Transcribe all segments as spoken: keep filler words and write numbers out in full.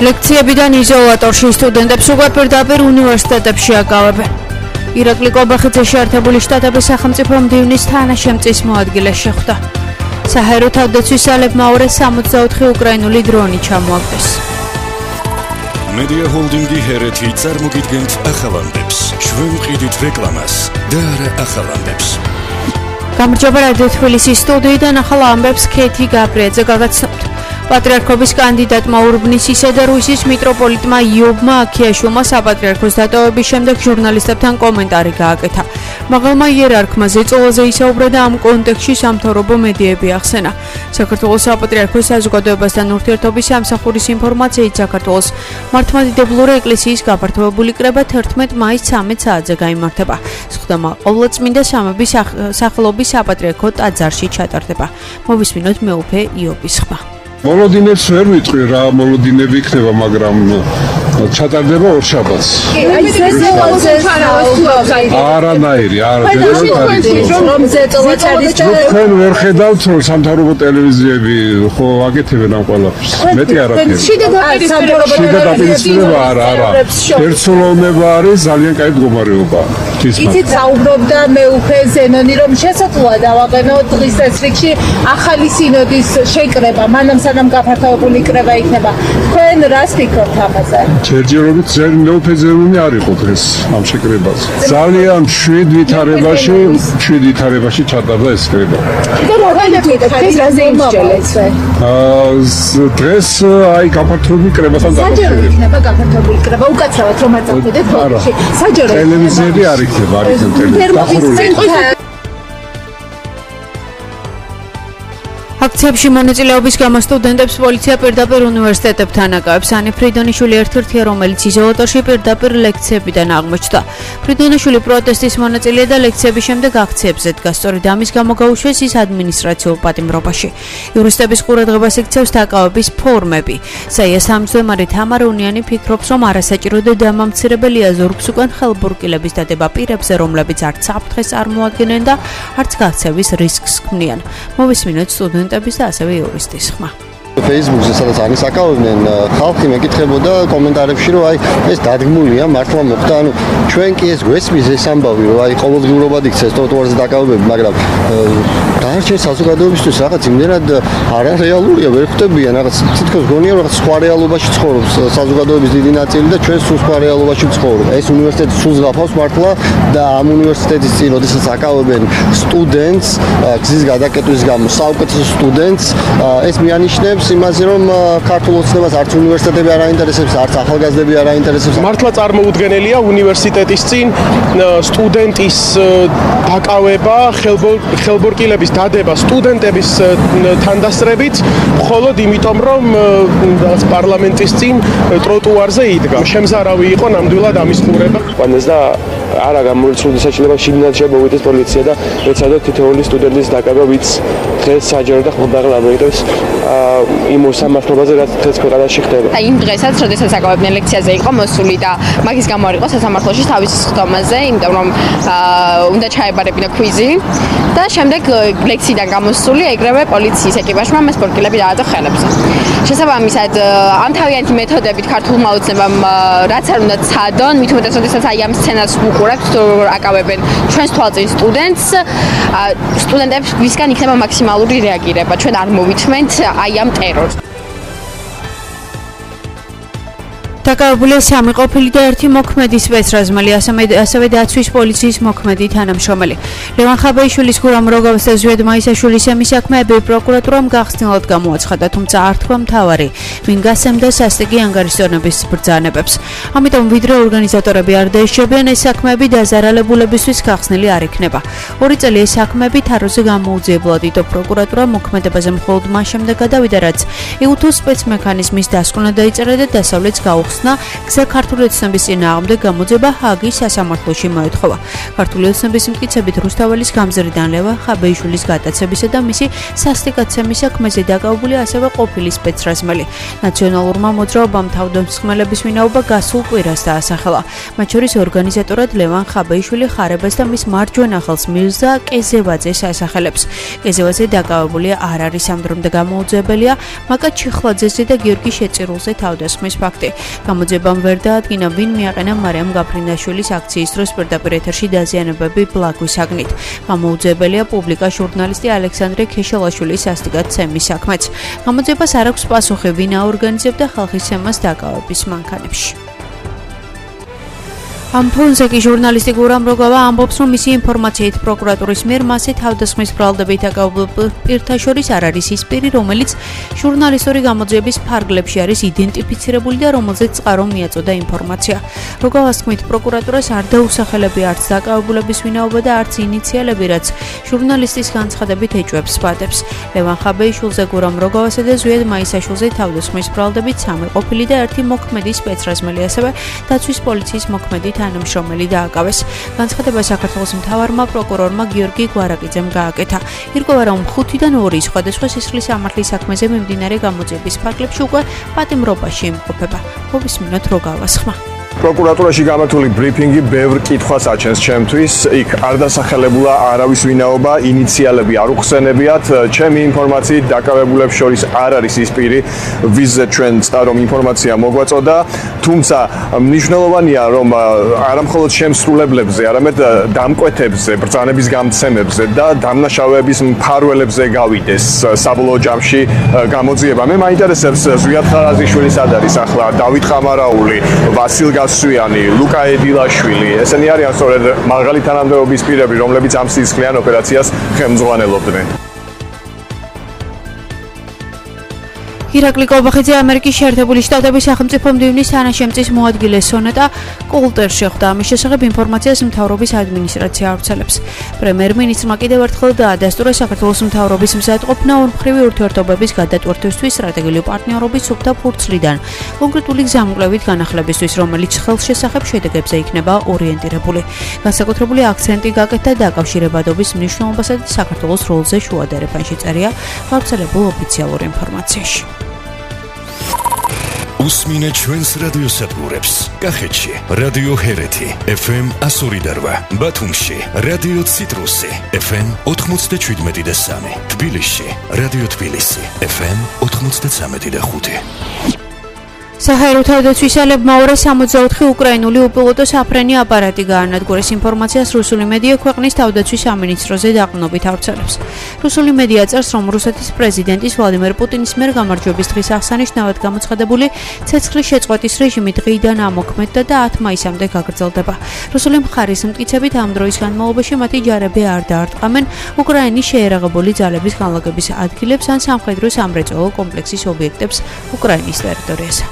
ლექციებიდან იზოლატორში სტუდენტებს უკვე პირდაპირ უნივერსიტეტებში აკავებენ. ირაკლი კობახიძე შეერთებული შტატების სახელმწიფო მდივნის თანაშემწის მოადგილეს შეხვდა. საჰაერო თავდაცვის ძალებმა ორ სამოცდაოთხი უკრაინული დრონი ჩამოაგდეს. მედია ჰოლდინგი ჰერეთი წარმოგიდგენთ ახალამდებს. ჩვენ ვყიდით რეკლამას და არა ახალამდებს. გამარჯობა რადიო თბილისის სტუდიიდან ახალ ამბებს ქეთი გაბრიაძე გაგაცნობთ. პატრიარქობის კანდიდატმა ურბნისისა და რუსის მიტროპოლიტმა იობმა აქიაშვილმა საპატრიარქოს დატოვების შემდეგ ჟურნალისტებთან კომენტარი გააკეთა. მაღალმა იერარქმა ზეწოლაზე ისაუბრა და ამ კონტექსტში სამთავრობო მედიები ახსენა. საქართველოს საპატრიარქოს საზოგადოებასთან ურთიერთობის სამსახურის ინფორმაციით საქართველოს მართლმადიდებლური ეკლესიის გაფართოებული კრება თერთმეტ მაისს ცამეტ საათზე გაიმართება. სხდომა ყოვლადწმინდა სამების სახელობის საპატრიარქო ტაძარში ჩატარდება. მოვისმინოთ მეუფე იობის ხმა. მოლოდინებს ვერ ვიტყვი რა მოლოდინები იქნება, მაგრამ ჩატარდება ორშაბათს. არანაირი, არა. თქვენ ვერ ხედავთ რომ სამთავრობო ტელევიზიები ხო აკეთებენ ამ ყველაფერს. მეტი არაფერი. შიდა დაპირისპირება არა, არა. ერთსულოვნება არის ძალიან კაი მდგომარეობა. იცით საუბრობდა მეუფე ზენონი რომ შესაძლოა დავაყენოთ დღის წესრიგში ახალი სინოდის შეკრება, მანამ სანამ გაფართოებული კრება იქნება. თქვენ რას ფიქრობთ ამაზე? ჯერჯერობით მეუფე ზენონი არ იყო დღეს ამ შეკრებაზე. ძალიან შვიდ ვითარებაში, შვიდ ვითარებაში ჩატარდა ეს კრება. დღეს აი გაფართოებული კრებასთან საჯარო იქნება გაფართოებული კრება, უკაცრავად რომ არ წავიდეთ ფოთში. საჯარო ტელევიზიები არ იქნება, არ იქნება ტელევიზია. აქციებში მონაწილეობის გამო სტუდენტებს პოლიცია პირდაპირ უნივერსიტეტებთან აკავებს. ანი ფრიდონიშვილი ერთ-ერთია, რომელიც იზოლატორში პირდაპირ ლექციებიდან აღმოჩნდა. ფრიდონიშვილი პროტესტის მონაწილეა და ლექციების შემდეგ აქციებზე დგას. სწორედ ამის გამო გაუშვეს ის ადმინისტრაციულ პატიმრობაში. იურისტების ყურადღებას იქცევს დაკავების ფორმები. საია სამმჯდომარე თამარ უნიანი ფიქრობს, რომ არასაჭირო და დამამცირებელია ზურგს უკან ხელბურკილების დადება პირებზე, რომლებიც არც საფრთხეს წარმოადგენენ და არც გაქცევის რისკს ქმნიან. მოვისმინოთ სტუდენტ და ასევე იურისტის ხმა. Facebook-ზე სადაც ამის აკავებდნენ, ხალხი მეკითხებოდა კომენტარებში, რომ აი ეს დადგმულია, მართლა მოხდა, ანუ ჩვენ კი ეს გვესმის ეს ამბავი, რომ აი ყოველდღიურად იქცეს ტროტუარზე დაკავებები, მაგრამ დანარჩენ საზოგადოებისთვის რაღაც იმდენად არარეალურია, ვერ ხვდებიან, რაღაც თითქოს გონია, რომ რაღაც სხვა რეალობაში ცხოვრობს საზოგადოების დიდი ნაწილი და ჩვენ სულ სხვა რეალობაში ვცხოვრობ. ეს უნივერსიტეტი სულს გაფავს მართლა და ამ უნივერსიტეტის წინ, როდესაც აკავებენ სტუდენტს, გზის გადაკეტვის გამო საუკეთესო სტუდენტს, ეს მიანიშნებს იმაზე რომ ქართულ ოცნებას არც უნივერსიტეტები არ აინტერესებს, არც ახალგაზრდები არ აინტერესებს. მართლა წარმოუდგენელია უნივერსიტეტის წინ სტუდენტის დაკავება, ხელბურკილების დადება სტუდენტების თანდასწრებით, მხოლოდ იმიტომ რომ პარლამენტის წინ ტროტუარზე იდგა. შემზარავი იყო ნამდვილად ამის ყურება. ყანეს და არა გამოიწვია საჭიროება შიგნით შემოვიდეს პოლიცია და ეცადოთ თითოეული სტუდენტის დაკავება, ვიც დღეს საჯარო და ხმობაღლა ამოიღებს იმ სამართლებაზე, რაც დღეს ქვეყანაში ხდება. და იმ დღესაც, როდესაც აკავებდნენ ლექციაზე იყო მოსული და მაგის გამო არ იყო სასამართლოში თავის სხდომაზე, იმიტომ რომ უნდა ჩაებარებინა ქვიზი და შემდეგ ლექციიდან გამოსული ეგრევე პოლიციის ეკიპაჟმა მას ბორკილები დაადო ხელებზე. შესაბამისად, ამ თავიანთი მეთოდებით ქართულმა ოცნებამ რაც არ უნდა ცადონ, მით უმეტეს როდესაც აი ამ სცენას უყურებთ, აკავებენ ჩვენს თვალწინ სტუდენტს, სტუდენტებს ვისგან იქნება მაქსიმალური რეაგირება. ჩვენ არ მოვითმენთ აი ამ ტერორს. დაკავებულია სამი ყოფილი და ერთი მოქმედი სპეცრაზმელი, ასევე დაცვის პოლიციის მოქმედი თანამშრომელი. ლევან ხაბეიშვილის გურამ როგავს და ზვიად მაისაშვილის ემის საქმეები პროკურატურამ გახსნილად გამოაცხადა, თუმცა არ თქვა მთავარი, ვინ გასცემდა სასტიკი ანგარიშზონების ბრძანებებს. ამიტომ ვიდრე ორგანიზატორები არ დაეშებიან, ეს საქმეები დაზარალებულებისთვის გახსნილი არ იქნება. ორი წელი ეს საქმეები თაროზე გამოუძიებლად იტო პროკურატურა მოქმედებაზე მხოლოდ მას შემდეგ გადავიდა, რაც იუთოს სპეცმექანიზმის დასკვნა დაიწერა და დასავლეთს გაუხსნა ხსნა გზა ქართული ოცნების წინააღმდეგ გამოძება ჰააგის სასამართლოში მოეთხოვა. ქართული ოცნების მტკიცებით რუსთაველის გამზრიდან ლევან ხაბეიშვილის გატაცებისა და მისი სასტიკაცემის საქმეზე დაკავებული ასევე ყოფილი სპეცრაზმელი. ნაციონალურმა მოძრაობამ თავდამსხმელების ვინაობა გასულ კვირას დაასახელა. მათ შორის ორგანიზატორად ლევან ხაბეიშვილი ხარებას და მის მარჯვენა ხელს მირზა კეზევაძეს ასახელებს. კეზევაძე დაკავებულია არ არის ამ დრომდე გამოუძიებელია მაკა ჩიხლაძეზე და გიორგი შეწირულზე თავდასხმის ფაქტი. გამოძიებამ ვერ დაადგინა ვინ მიაყენა მარიამ გაფრინდაშვილის აქციის დროს პირდაპირ ეთერში დაზიანებები ბლაგვის აგნით. გამოუძიებელია პუბლიკა ჟურნალისტი ალექსანდრე ქეშელაშვილის სასტიკაცემის საქმეც. გამოძიებას არ აქვს პასუხი ვინ აორგანიზებდა ხალხის ცემას დაკავების მანქანებში. ამ ფონზე კი ჟურნალისტი გურამ როგავა ამბობს, რომ მისი ინფორმაციით პროკურატურის მიერ მასზე თავდასხმის ბრალდებით დაკავებულ პირთა შორის არ არის ის პირი, რომელიც ჟურნალისტური გამოძიების ფარგლებში არის იდენტიფიცირებული და რომელზეც წყარო მიაწოდა ინფორმაცია. როგავას თქმით, პროკურატურას არ დაუსახელებია არც დაკავებულების ვინაობა და არც ინიციალები, რაც ჟურნალისტის განცხადებით ეჭვებს პატებს. ლევან ხაბეიშვილზე, გურამ როგავასა და ზვიად მაისაშვილზე თავდასხმის ბრალდებით სამი ყოფილი და ერთი მოქმედი სპეცრაზმელი, ასევე დაცვის პოლიციის მოქმედი თანამშრომელი დააკავეს. განცხადება საქართველოს მთავარმა პროკურორმა გიორგი გვარაკიძემ გააკეთა. ირკვევა, რომ ხუთიდან ორი სხვადასხვა სისხლის სამართლის საქმეზე მიმდინარე გამოძიების ფარგლებში უკვე პატიმრობაში იმყოფება. მოვისმინოთ როგავას ხმა. პროკურატურაში გამართული ბრიფინგი ბევრ კითხვას აჩენს ჩემთვის. იქ არ დასახელებულა არავის ვინაობა, ინიციალები არ უხსენებიათ. ჩემი ინფორმაციით დაკავებულებს შორის არ არის ის პირი, ვიზზე ჩვენ ცდა რომ ინფორმაცია მოგვაწოდა. თუმცა მნიშვნელოვანია, რომ არა მხოლოდ შემსრულებლებზე, არამედ დამკვეთებზე, ბრძანების გამცემებზე და დამნაშავეების მფარველებზე გავიდეს საბოლოო ჯამში გამოძიება. მე მაინტერესებს ზვიად ხარაზიშვილის სად არის ახლა, დავით ყამარაული, ვასილ გასვიანი, ლუკა ედილაშვილი, ესენი არიან სწორედ მაღალი თანამდებობის პირები, რომლებიც ამ სისხლიან ოპერაციას ხელმძღვანელობდნენ. ირაკლი კობახიძე ამერიკის შეერთებული შტატების სახელმწიფო მდივნის თანაშემწის მოადგილე სონატა კოლტერს შეხვდა. ამის შესახებ ინფორმაციას მთავრობის ადმინისტრაცია ავრცელებს. პრემიერ-მინისტრმა კიდევ ერთხელ დაადასტურა საქართველოს მთავრობის მზადყოფნა ორმხრივი ურთიერთობების გადატვირთვისთვის სტრატეგიული პარტნიორობის სუფთა ფურცლიდან კონკრეტული გზამკვლევით განახლებისთვის, რომელიც ხელშესახებ შედეგებზე იქნება ორიენტირებული. განსაკუთრებული აქცენტი გაკეთდა დაკავშირებადობის მნიშვნელობასა და საქართველოს როლზე შუადერეფანში, წერია გავრცელებულ ოფიციალურ ინფორმაციაში. უსმინე ჩვენს რადიოსადგურებს. კახეთში რადიო ჰერეთი ეფ ემ εκατო ორი და რვა, ბათუმში რადიო ციტრუსი ეფ ემ ოთხმოცდაშვიდმეტი და სამი, თბილისში რადიო თბილისი ეფ ემ ოთხმოცდაცამეტი და ხუთი. საჰაერო თავდაცვის ალებმა ორ სამოცდაოთხი უკრაინული უპილოტო საფრენი აპარატი გაანადგურეს. ინფორმაციას რუსული მედია ქვეყნის თავდაცვის სამინისტროზე დაყრდნობით ავრცელებს. რუსული მედია წერს, რომ რუსეთის პრეზიდენტის ვლადიმერ პუტინის მიერ გამარჯვების დღის აღსანიშნავად გამოცხადებული ცეცხლის შეწყვეტის რეჟიმი დღიდან ამოქმედდა და ათ მაისამდე გაგრძელდება. რუსული მხარის მტკიცებით ამ დროის განმავლობაში მათი ჯარები არ დაარტყამენ უკრაინის შეერაღებული ძალების განლაგების ადგილებს ან სამხედრო სამრეწველო კომპლექსის ობიექტებს უკრაინის ტერიტორიაზე.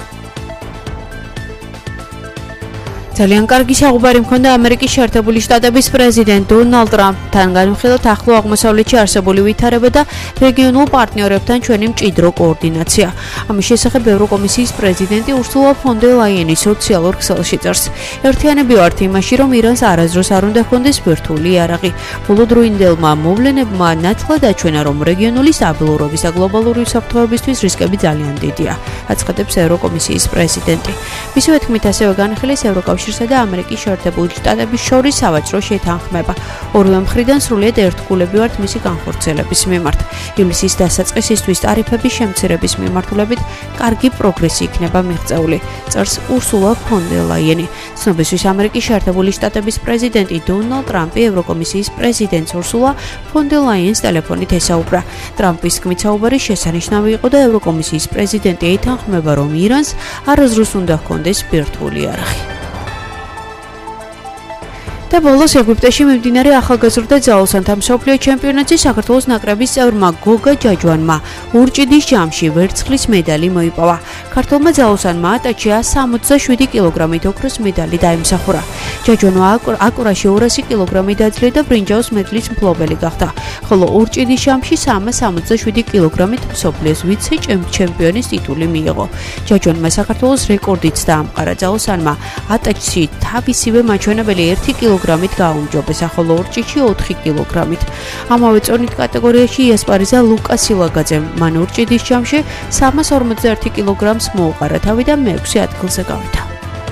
ძალიან კარგი საუბარი მქონდა ამერიკის შეერთებული შტატების პრეზიდენტ დონალდ ტრამპთან განხილოთ ახლო აღმოსავლეთში არსებული ვითარება და რეგიონულ პარტნიორებთან ჩვენი მჭიდრო კოორდინაცია. ამის შესახებ ევროკომისიის პრეზიდენტი ურსულა ფონ დერ ლაიენი სოციალურ ქსელში წერს. ერთიანები ვართ იმაში, რომ ირანს არასდროს არ უნდა ჰქონდეს ბირთვული იარაღი. ბოლოდროინდელმა მოვლენებმა ნათლად აჩვენა, რომ რეგიონული სტაბილურობის და გლობალური უსაფრთხოებისთვის რისკები ძალიან დიდია, აცხადებს ევროკომისიის პრეზიდენტი. მისივე თქმით, ასევე განხილეს ევროკავშირ და ამერიკის შეერთებული შტატების შორის სავაჭრო შეთანხმება. ორივე მხრიდან სრულიად ერთგულები ვართ მისი განხორციელების მიმართ. ივლისის დასაწყისისთვის ტარიფების შემცირების მიმართულებით კარგი პროგრესი იქნება მიღწეული, წერს ურსულა ფონ დერ ლაიენი. ცნობისთვის ამერიკის შეერთებული შტატების პრეზიდენტი დონალდ ტრამპი ევროკომისიის პრეზიდენტს ურსულა ფონ დერ ლაიენს ტელეფონით ესაუბრა. ტრამპის თქმით, საუბარი შესანიშნავი იყო და ევროკომისიის პრეზიდენტი ეთანხმება, რომ ირანს არასდროს უნდა ჰქონდეს ბირთვული იარაღი. და ბოლოს ეგვიპტეში მიმდინარე ახალგაზრდა ძალოსანთა მსოფლიო ჩემპიონატში საქართველოს ნაკრების წევრმა გოგა ჯაჯვანმა ურჭიდის ჯამში ვერცხლის медаლი მოიპოვა. ქართველმა ძალოსანმა ატაჩია სამოცდაშვიდი კილოგრამით ოქროს медаლი დაიმსახურა. ჯაჯვანმა აკურაში ორასი კილოგრამი დაძლია და ბრინჯაოს მედლის მფლობელი გახდა, ხოლო ურჭიდის ჯამში სამას სამოცდაშვიდი კილოგრამით მსოფლიოს ვიცე-ჩემპიონის ტიტული მიიღო. ჯაჯვანმა საქართველოს რეკორდიც დაამყარა. ძალოსანმა ატაჩში თავისივე მაჩვენებელი ერთი კილოგრამით გააუმჯობესა, ხოლო ურჭიდში ოთხი კილოგრამით. ამავე წონით კატეგორიაში იასპარეზა ლუკა სილაგაძემ. მან ურჭიდის ჯამში სამას ორმოცდაერთი კილოგრამს მოუყარა თავი და მეექვსე ადგილზე გავიდა.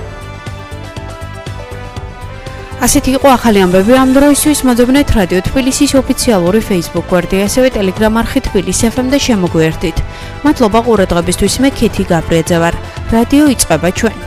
ასეთი იყო ახალი ამბები ამ დროისთვის. მოძებნეთ რადიო თბილისის ოფიციალური Facebook გვერდი, ასევე Telegram არხი თბილისი ეფ ემ და შემოგვიერთდით. მადლობა ყურადღებისთვის. მე ქეთი გაბრიაძე ვარ. რადიო იწყება ჩვენ.